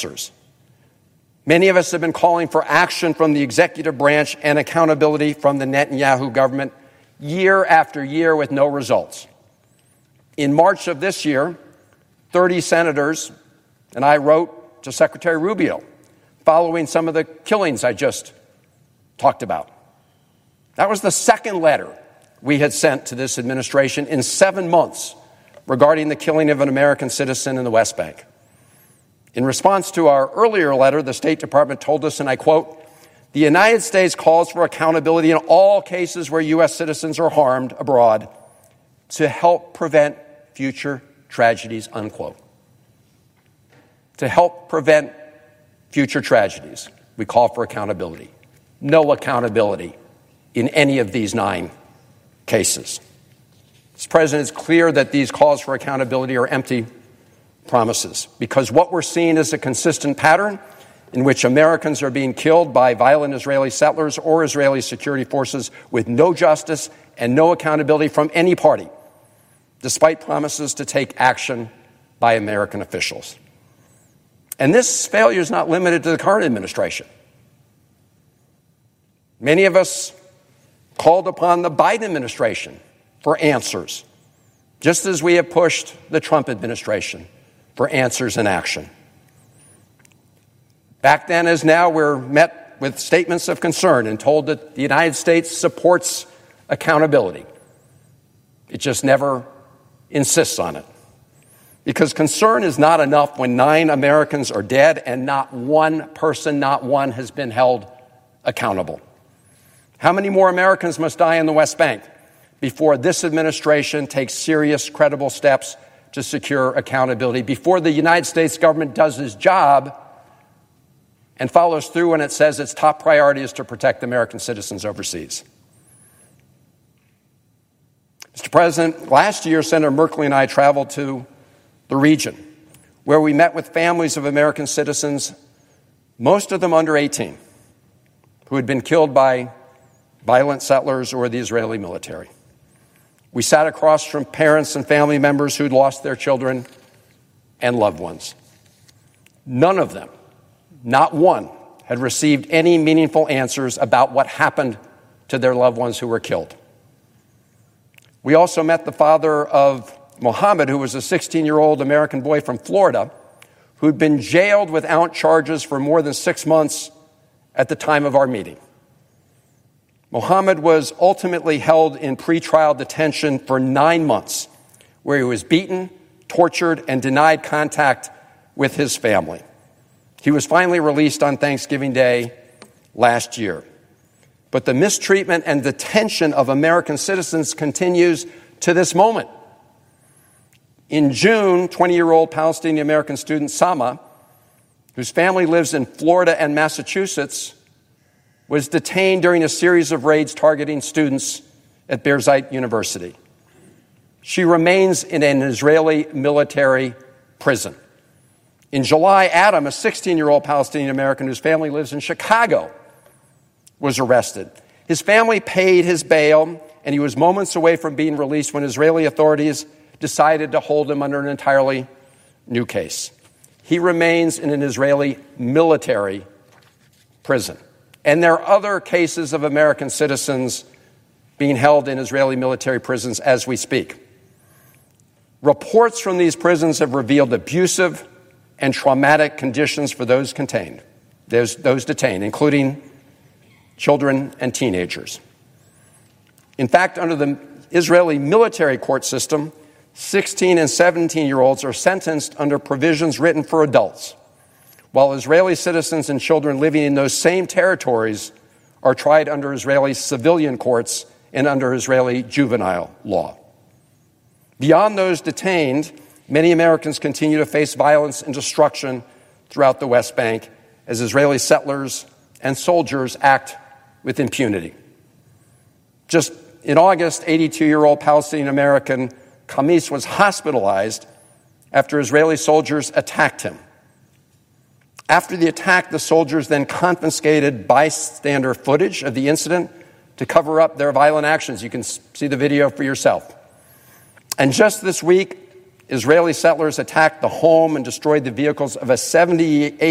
answers. Many of us have been calling for action from the executive branch and accountability from the Netanyahu government year after year with no results. In March of this year, 30 senators and I wrote to Secretary Rubio following some of the killings I just talked about. That was the second letter we had sent to this administration in 7 months regarding the killing of an American citizen in the West Bank. In response to our earlier letter, the State Department told us, and I quote, "The United States calls for accountability in all cases where U.S. citizens are harmed abroad to help prevent future tragedies," unquote. To help prevent future tragedies, we call for accountability. No accountability in any of these 9 cases. Mr. President, it's clear that these calls for accountability are empty promises, because what we're seeing is a consistent pattern in which Americans are being killed by violent Israeli settlers or Israeli security forces with no justice and no accountability from any party, despite promises to take action by American officials. And this failure is not limited to the current administration. Many of us called upon the Biden administration for answers, just as we have pushed the Trump administration for answers and action. Back then as now, we're met with statements of concern and told that the United States supports accountability. It just never insists on it. Because concern is not enough when 9 Americans are dead and not one person, not one, has been held accountable. How many more Americans must die in the West Bank before this administration takes serious, credible steps to secure accountability, before the United States government does its job and follows through when it says its top priority is to protect American citizens overseas? Mr. President, last year, Senator Merkley and I traveled to the region, where we met with families of American citizens, most of them under 18, who had been killed by violent settlers or the Israeli military. We sat across from parents and family members who'd lost their children and loved ones. None of them, not one, had received any meaningful answers about what happened to their loved ones who were killed. We also met the father of Mohammed, who was a 16-year-old American boy from Florida who'd been jailed without charges for more than 6 months at the time of our meeting. Mohammed was ultimately held in pretrial detention for 9 months, where he was beaten, tortured, and denied contact with his family. He was finally released on Thanksgiving Day last year. But the mistreatment and detention of American citizens continues to this moment. In June, 20-year-old Palestinian-American student Sama, whose family lives in Florida and Massachusetts, was detained during a series of raids targeting students at Birzeit University. She remains in an Israeli military prison. In July, Adam, a 16-year-old Palestinian-American whose family lives in Chicago, was arrested. His family paid his bail, and he was moments away from being released when Israeli authorities decided to hold him under an entirely new case. He remains in an Israeli military prison. And there are other cases of American citizens being held in Israeli military prisons as we speak. Reports from these prisons have revealed abusive and traumatic conditions for those detained, including children and teenagers. In fact, under the Israeli military court system, 16 and 17-year-olds are sentenced under provisions written for adults, while Israeli citizens and children living in those same territories are tried under Israeli civilian courts and under Israeli juvenile law. Beyond those detained, many Americans continue to face violence and destruction throughout the West Bank as Israeli settlers and soldiers act with impunity. Just in August, 82-year-old Palestinian-American Khamis was hospitalized after Israeli soldiers attacked him. After the attack, the soldiers then confiscated bystander footage of the incident to cover up their violent actions. You can see the video for yourself. And just this week, Israeli settlers attacked the home and destroyed the vehicles of a 78